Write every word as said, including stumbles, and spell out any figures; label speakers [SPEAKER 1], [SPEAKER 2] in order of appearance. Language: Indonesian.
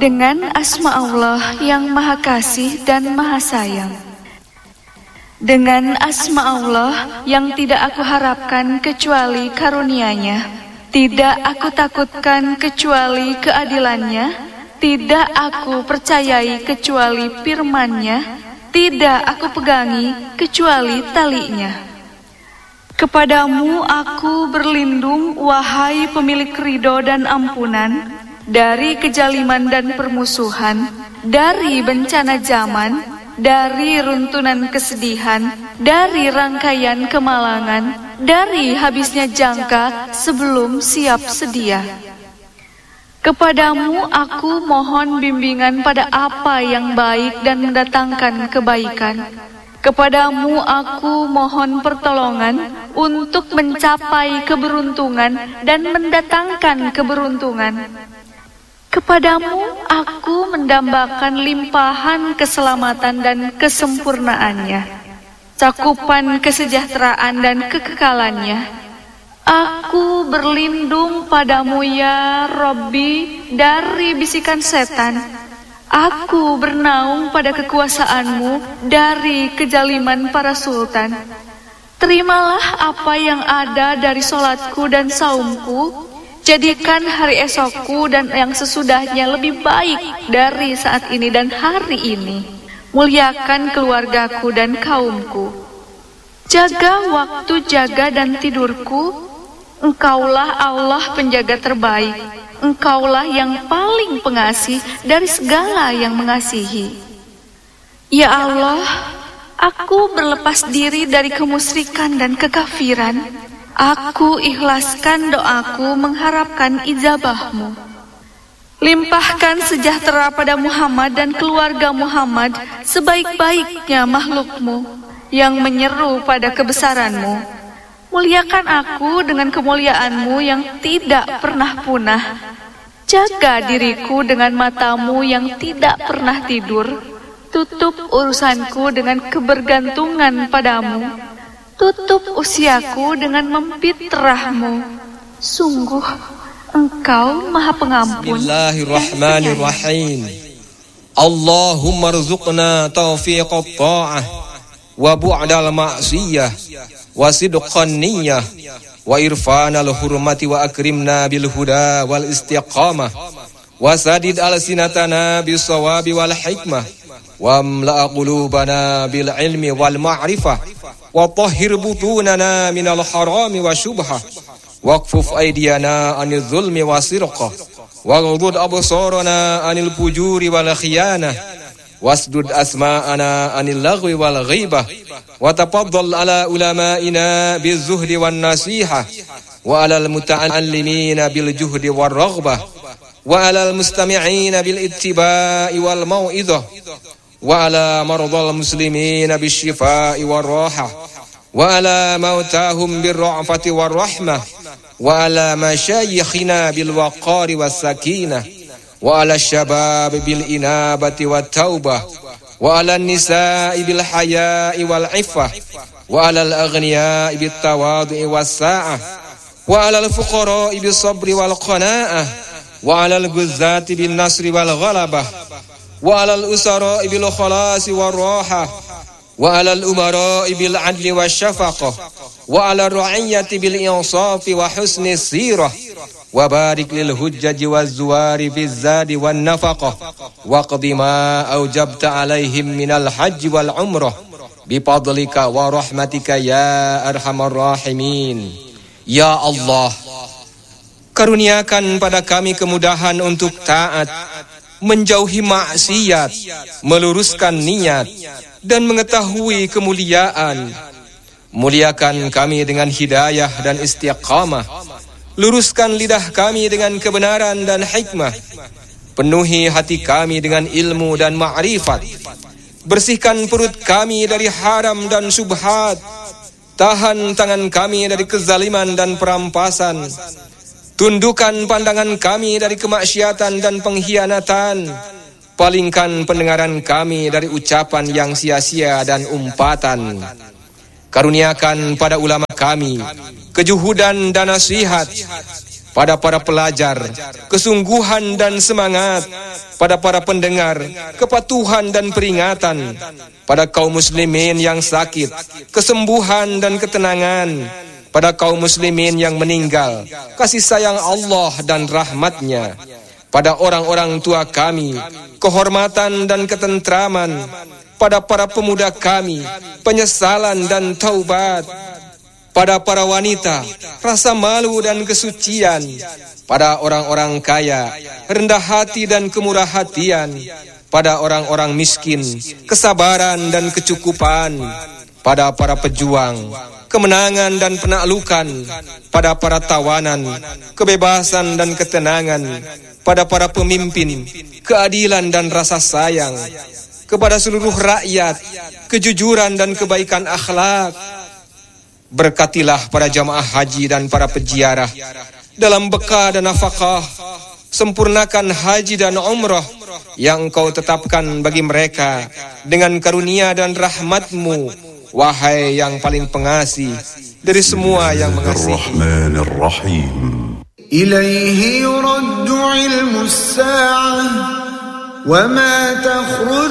[SPEAKER 1] Dengan asma Allah yang Maha Kasih dan Maha Sayang. Dengan asma Allah yang tidak aku harapkan kecuali karunia-Nya, tidak aku takutkan kecuali keadilan-Nya, tidak aku percayai kecuali firman-Nya, tidak aku pegangi kecuali tali-Nya. Kepadamu aku berlindung, wahai pemilik ridho dan ampunan, dari kejaliman dan permusuhan, dari bencana zaman, dari runtunan kesedihan, dari rangkaian kemalangan, dari habisnya jangka sebelum siap sedia. Kepadamu aku mohon bimbingan pada apa yang baik dan mendatangkan kebaikan. Kepadamu aku mohon pertolongan untuk mencapai keberuntungan dan mendatangkan keberuntungan. Kepadamu aku mendambakan limpahan keselamatan dan kesempurnaannya, cakupan kesejahteraan dan kekekalannya. Aku berlindung padamu ya Rabbi dari bisikan setan. Aku bernaung pada kekuasaanmu dari kejaliman para sultan. Terimalah apa yang ada dari solatku dan saumku. Jadikan hari esokku dan yang sesudahnya lebih baik dari saat ini dan hari ini. Muliakan keluargaku dan kaumku. Jaga waktu jaga dan tidurku. Engkaulah Allah penjaga terbaik. Engkaulah yang paling pengasih dari segala yang mengasihi. Ya Allah, aku berlepas diri dari kemusyrikan dan kekafiran. Aku ikhlaskan doaku mengharapkan ijabah-Mu. Limpahkan sejahtera pada Muhammad dan keluarga Muhammad sebaik-baiknya makhluk-Mu yang menyeru pada kebesaran-Mu. Muliakan aku dengan kemuliaan-Mu yang tidak pernah punah. Jaga diriku dengan mata-Mu yang tidak pernah tidur. Tutup urusanku dengan kebergantungan pada-Mu. Tutup usiaku dengan memfitrah-Mu. Sungguh Engkau Maha Pengampun.
[SPEAKER 2] Bismillahirrahmanirrahim. Allahumma rzuqna taufiqat ta'ah wa bu'dal ma'siyah wa sidqan niyyah wa irfanal hurmati wa akrimna bil huda wal istiqamah wa sadid alsinatana bis sawabi wal hikmah wa amla qulubana bil ilmi wal ma'rifah wa tahhir butunana minal harami wa syubhah waqfuf aydiyana anil zulmi wa sirqah wa ghudud absarana anil fujuri wal khiyanah wasdud asma'ana anil lagwi wal ghibah wa tafaddal ala ulama'ina bizuhdi wan nasihah wa alal muta'allimina bil juhdi war raghbah wa alal mustami'ina bil ittiba'i wal mau'izah wa ala maradhal muslimina bis shifa'i war rahah wa ala mautahum bir ra'fati war rahmah wa ala masyayikhina bil waqari was sakinah wa ala syabab bil inabati wat taubah wa ala nisa'i bil haya'i wal iffah wa ala al aghniya'i bit tawadhu'i was sa'ah wa ala al fuqara'i bis sabri wal qana'ah wa ala al guzzati bin nasri wal ghalabah wa ala al usara'i bil khalasi war rahah wa ala al umara'i bil adli wash shafaqah wa ala ar ra'iyyati bil insafi wa husni sirah wa barik lil hujjaji waz zuwari bizzadi wan nafaqah wa qdi ma aujabta alaihim minal hajji wal umrah bifadlika wa rahmatika ya arhamar rahimin. Ya Allah, karuniakan pada kami kemudahan untuk taat, menjauhi maksiat, meluruskan niat dan mengetahui kemuliaan. Muliakan kami dengan hidayah dan istiqamah. Luruskan lidah kami dengan kebenaran dan hikmah. Penuhi hati kami dengan ilmu dan ma'rifat. Bersihkan perut kami dari haram dan syubhat. Tahan tangan kami dari kezaliman dan perampasan. Tundukkan pandangan kami dari kemaksiatan dan pengkhianatan. Palingkan pendengaran kami dari ucapan yang sia-sia dan umpatan. Karuniakan pada ulama kami kejuhudan dan nasihat. pada para pelajar, kesungguhan dan semangat, pada para pendengar, kepatuhan dan peringatan, pada kaum muslimin yang sakit, kesembuhan dan ketenangan, pada kaum muslimin yang meninggal, kasih sayang Allah dan rahmatnya, pada orang-orang tua kami, kehormatan dan ketentraman, pada para pemuda kami, penyesalan dan taubat, pada para wanita, rasa malu dan kesucian, pada orang-orang kaya, rendah hati dan kemurah hatian, pada orang-orang miskin, kesabaran dan kecukupan, pada para pejuang, kemenangan dan penaklukan, pada para tawanan, kebebasan dan ketenangan, pada para pemimpin, keadilan dan rasa sayang, kepada seluruh rakyat, kejujuran dan kebaikan akhlak. Berkatilah para jamaah haji dan para peziarah dalam bekah dan nafkah. Sempurnakan haji dan umrah yang Engkau tetapkan bagi mereka dengan karunia dan rahmat-Mu, wahai yang paling pengasih dari semua yang mengasihi.
[SPEAKER 3] Ilaihi yuraddu ilmu as-sa'ah wa ma takhruj